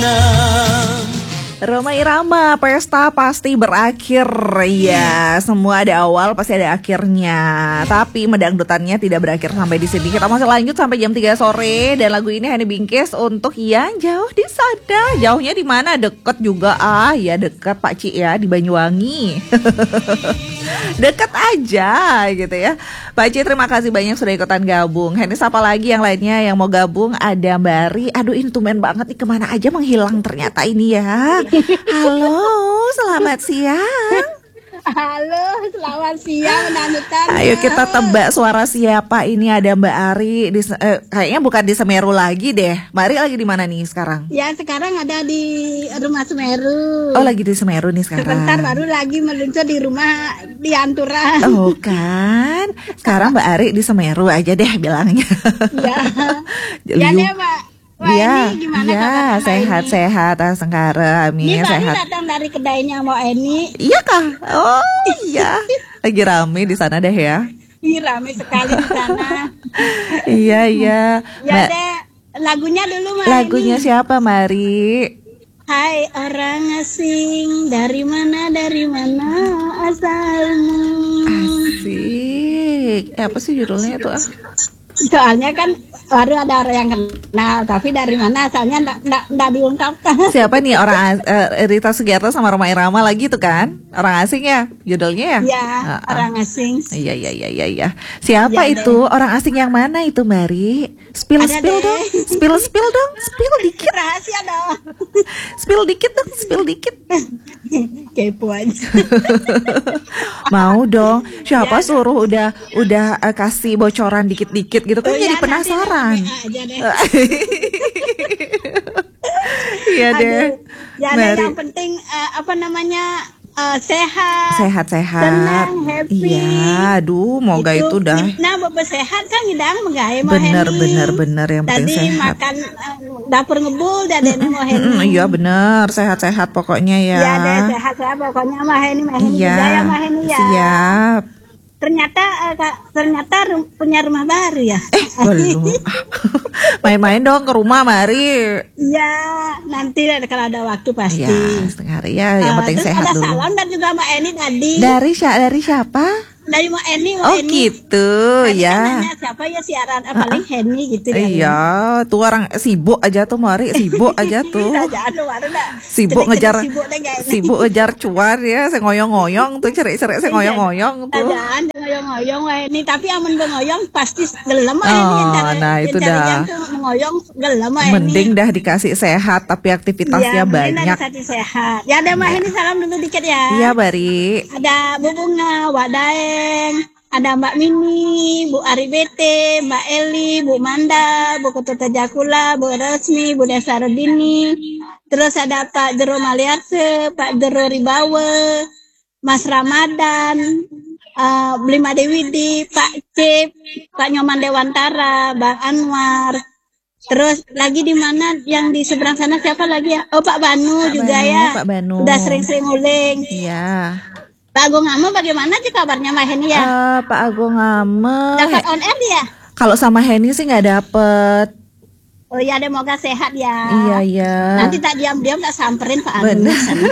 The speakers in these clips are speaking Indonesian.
Rhoma Irama, pesta pasti berakhir ya. Semua ada awal, pasti ada akhirnya. Tapi medangdutannya tidak berakhir sampai di sini. Kita masih lanjut sampai jam 3 sore dan lagu ini Henny Bingkis untuk yang jauh di sana. Jauhnya di mana? Deket juga ya, deket Pak Ci ya, di Banyuwangi. Deket aja gitu ya. Pak Ci, terima kasih banyak sudah ikutan gabung. Henny, siapa lagi yang lainnya yang mau gabung? Ada Mbak Ri. Aduh, ini tumben banget nih, kemana aja menghilang ternyata ini ya. Halo, selamat siang. Halo, selamat siang Nanutan. Ayo kita tebak suara siapa ini. Ada Mbak Ari di, kayaknya bukan di Semeru lagi deh. Mbak Ari lagi di mana nih sekarang? Ya, sekarang ada di rumah Semeru. Oh, lagi di Semeru nih sekarang. Sebentar baru lagi meluncur di rumah di Antura. Oh kan, sekarang Mbak Ari di Semeru aja deh bilangnya. Ya deh Mbak. Wah, ya, ini gimana ya, sehat-sehat, Sengkara, amin, ini sehat. Ini datang dari kedainya Mbak Eni. Iya kah? Oh iya, lagi rame di sana deh ya. Iya, rame sekali di sana. Iya. Ya deh, lagunya dulu Mbak. Lagunya Eni. Siapa, Mari? Hai orang asing, dari mana asalmu? Asik. Apa sih judulnya itu? Soalnya kan baru ada orang yang kenal, tapi dari mana asalnya nggak diungkapkan. Siapa nih orang Rita Sugiarto sama Rhoma Irama lagi tuh kan? Orang asing ya judulnya ya? Iya, orang asing. Iya. Siapa ya, itu? Deh. Orang asing yang mana itu, Mari? Spill dong. Spill dong. Spill dikit. Rahasia dong. Spill dikit. Kepo aja. Mau dong. Siapa ya, suruh udah kasih bocoran dikit-dikit gitu kan, jadi penasaran. Iya deh. Ya yang penting sehat, tenang, happy. Iya, aduh, moga itu dah. Nah, sehat kan hidang menggaya bener yang penting tadi sehat. Makan dapur ngebul dan mau Henny. Iya bener, sehat pokoknya ya. Iya deh, sehat pokoknya mah Henny iya, juga ya mah Henny ya. Siap. Ternyata punya rumah baru ya. Belum. Main-main dong ke rumah, Mari. Iya, nanti kalau ada waktu pasti. Ya, setengah hari ya, yang penting sehat dulu. Ada salam dan juga Mbak Eni tadi. Dari siapa? Dari Mbak Eni. Oh gitu tadi ya. Nanya siapa ya siaran paling Henny gitu. Iya, tuh orang sibuk aja tuh Mari, sibuk aja tuh. Sibuk ngejar cuan ya, saya ngoyong-ngoyong tuh cerik-cerik saya ngoyong-ngoyong tuh. Jangan ngoyong-ngoyong ini, tapi amun ngoyong pasti gelem nah itu dah. Ngoyong gelem mending dah dikasih sehat tapi aktivitasnya banyak. Sehat. Ya ada Mbak Henny salam dulu dikit ya. Iya, Bari. Ada Bu Bunga, Wadae. Ada Mbak Mimi, Bu Ari Bete, Mbak Eli, Bu Manda, Bu Ketut Jakula, Bu Resmi, Bu Desa Rodini. Terus ada Pak Jero Maliarse, Pak Jero Ribawe, Mas Ramadan, Blima Dewidi, Pak Cip, Pak Nyoman Dewantara, Bang Anwar. Terus lagi di mana yang di seberang sana siapa lagi ya? Oh Pak Banu juga ya. Pak Banu. Udah sering-sering nguling. Iya. Pak Agung Ame bagaimana sih kabarnya Mbak Henny ya? Pak Agung Ame dapat on air dia? Kalau sama Henny sih nggak dapet. Oh iya, semoga sehat ya. Iya. Nanti tak diam-diam tak samperin Pak Agung.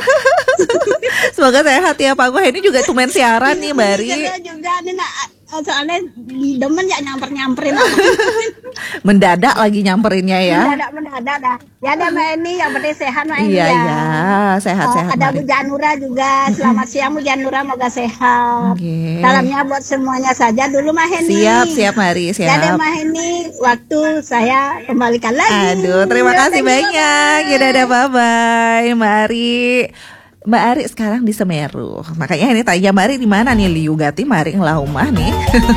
Semoga sehat ya Pak Agung. Henny juga tumen siaran nih, Bari. Juga nih soalnya demen ya nyamperin. Mendadak lagi nyamperinnya ya. Mendadak dah. Ya ada Mbak Eni, yang penting sehat Mbak Eni ya. Iya, sehat-sehat. Ada Bu Janura juga. Selamat siang Bu Janura, moga sehat. Okay. Salamnya buat semuanya saja dulu Mbak Eni. Siap Mari, siap. Ya ada Mbak Eni, waktu saya kembalikan lagi. Aduh, terima kasih banyak. Ya dadah, bye-bye Mari. Mbak Ari sekarang di Semeru. Makanya ini tanya Mbak Ari di mana nih, Liu Gati Mari ngelahumah nih.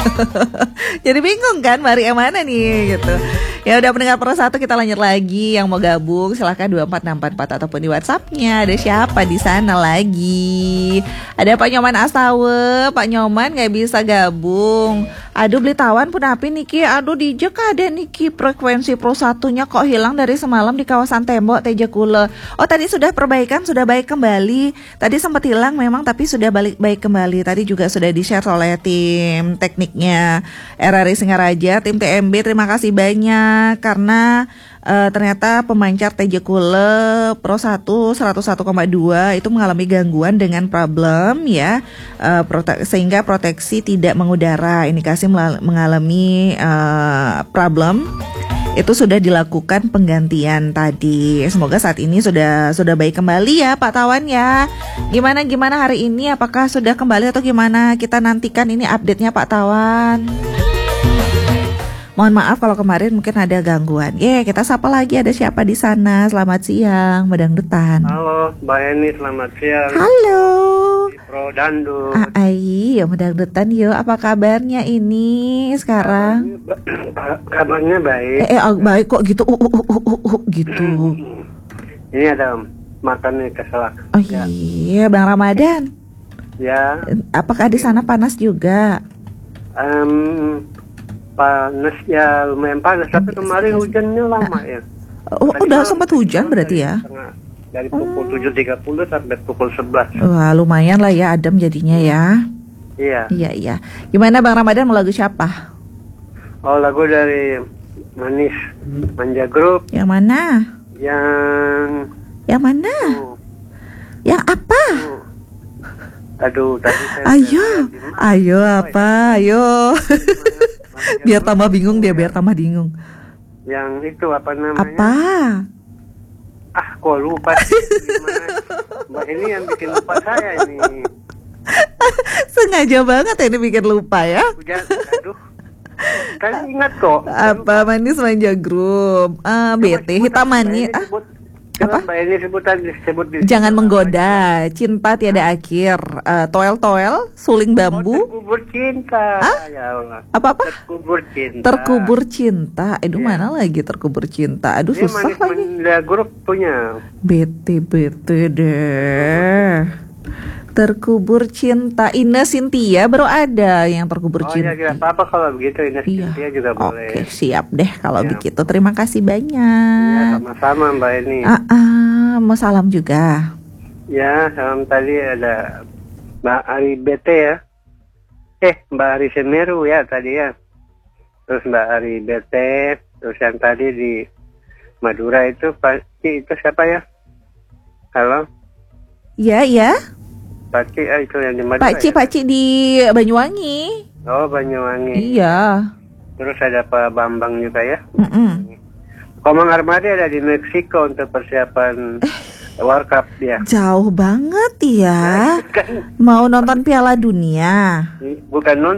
Jadi bingung kan Mari yang mana nih gitu. Ya udah, pendengar Pro 1, kita lanjut lagi. Yang mau gabung silahkan 24644 ataupun di WhatsApp-nya. Ada siapa di sana lagi? Ada Pak Nyoman Astawe. Pak Nyoman nggak bisa gabung. Aduh, beli tawan pun api Niki. Aduh, dijek ada Niki, frekuensi Pro 1-nya kok hilang dari semalam di kawasan tembok Tejakule. Oh, tadi sudah perbaikan, sudah baik kembali kembali. Tadi sempat hilang memang, tapi sudah baik kembali. Tadi juga sudah di-share oleh tim tekniknya RRI Singaraja, tim TMB. Terima kasih banyak karena ternyata pemancar TJ Kule Pro 1 101,2 itu mengalami gangguan dengan problem ya, sehingga proteksi tidak mengudara, indikasi mengalami problem. Itu sudah dilakukan penggantian tadi. Semoga saat ini sudah baik kembali ya Pak Tawan ya. Gimana hari ini, apakah sudah kembali atau gimana? Kita nantikan ini update-nya Pak Tawan. Mohon maaf kalau kemarin mungkin ada gangguan. Kita sapa lagi, ada siapa di sana? Selamat siang, Medangdutan. Halo, Mbak Eni, selamat siang. Halo. Pro Dandut. Ayo, Medangdutan yuk. Apa kabarnya ini sekarang? Kabarnya baik. Baik kok gitu. Gitu. Ini ada makannya keselak. Oh iya, Bang Ramadan. Ya. Apakah di sana panas juga? Panas ya, lumayan panas. Tapi kemarin hujannya lama ya. Oh, udah sempat hujan berarti ya? Dari pukul 7.30 sampai pukul 11. Wah, lumayan lah ya, adem jadinya ya. Iya. Gimana Bang Ramadan, mau lagu siapa? Oh, lagu dari Manis Manja Group. Yang mana? Yang mana? Yang apa? Aduh, tadi saya Ayo apa? Ayo. Biar tambah bingung dia, biar tambah bingung. Yang itu apa namanya? Apa? Kok lupa sih, gimana? Mbak ini yang bikin lupa saya ini. Sengaja banget ini bikin lupa ya. Aduh. Kan ingat kok. Apa Manis Manja Group? BT hitam manis. Apa? Mbak ini sebut Jangan menggoda, cinta tiada akhir, toel suling bambu. Terkubur cinta. Ya Allah. Apa? Terkubur cinta. Mana Ya. lagi terkubur cinta? Aduh, Ini susah Manis lagi. Manja Group punya. BT deh. Terkubur cinta. Ine Cynthia baru ada yang terkubur cinta. Ya, apa-apa kalau begitu. Ines Cynthia juga boleh. Oke, siap deh kalau Ya. begitu. Terima kasih Ya, banyak. sama-sama Mbak ini. Mau salam juga. Ya, salam tadi ada Mbak Ari BT ya. Mbak Ari Semeru ya tadi ya. Terus Mbak Ari BT. Terus yang tadi di Madura itu pasti itu siapa ya? Halo? Ya. Pakci itu yang di Madura. Pakci di Banyuwangi. Oh, Banyuwangi. Iya. Terus ada Pak Bambang juga ya. Komang Armada ada di Meksiko untuk persiapan World Cup dia. Jauh banget ya. Mau nonton Piala Dunia. Bukan